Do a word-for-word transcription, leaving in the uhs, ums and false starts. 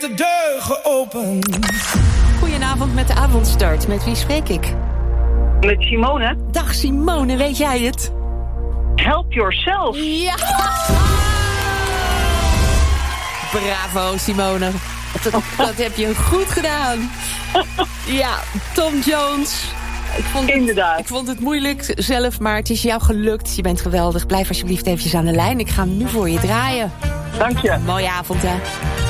de deur geopend. Goedenavond met de avondstart. Met wie spreek ik? Met Simone. Dag Simone, weet jij het? Help yourself. Ja! Bravo Simone. Dat, dat heb je goed gedaan. Ja, Tom Jones. Ik vond het, Inderdaad. Ik vond het moeilijk zelf, maar het is jou gelukt. Je bent geweldig. Blijf alsjeblieft eventjes aan de lijn. Ik ga hem nu voor je draaien. Dank je. Mooie avond, hè.